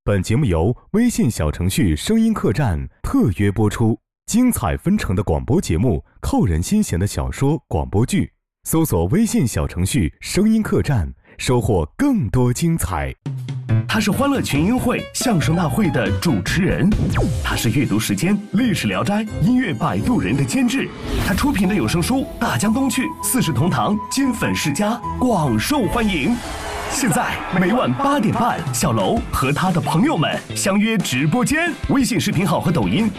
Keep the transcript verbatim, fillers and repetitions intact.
本节目由微信小程序声音客栈特约播出，精彩纷呈的广播节目，扣人心弦的小说广播剧，搜索微信小程序声音客栈，收获更多精彩。 他是欢乐群英会相声大会的主持人，他是阅读时间历史聊斋音乐摆渡人的监制，他出品的有声书大江东去四世同堂金粉世家广受欢迎。现在每晚八点半，小楼和他的朋友们相约直播间，微信视频号和抖音